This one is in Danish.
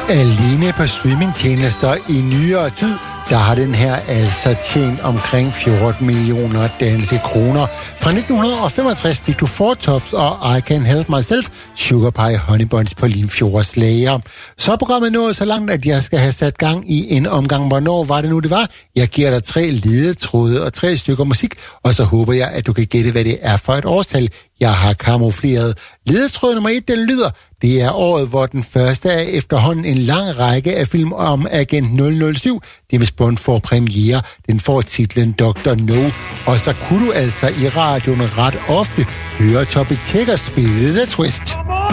Alene på streamingtjenester i nyere tid, der har den her altså tjent omkring 14 millioner danske kroner. Fra 1965 fik du Four Tops og I Can Help Myself, Sugar Pie Honey Buns på Limfjords lager. Så er programmet nået så langt, at jeg skal have sat gang i en omgang. Hvornår var det nu, det var? Jeg giver dig 3 ledetråde og 3 stykker musik, og så håber jeg, at du kan gætte, hvad det er for et årstal, jeg har kamufleret. Ledetråd nummer 1, den lyder: det er året, hvor den første af efterhånden en lang række af film om Agent 007, James Bond, får premiere. Den får titlen Dr. No. Og så kunne du altså i radioen ret ofte høre Toppy Tegger spille The Twist.